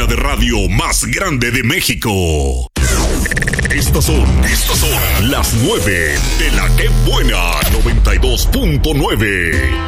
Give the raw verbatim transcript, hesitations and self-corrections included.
de radio más grande de México. Estos son, estos son las nueve de la Que Buena noventa y dos punto nueve.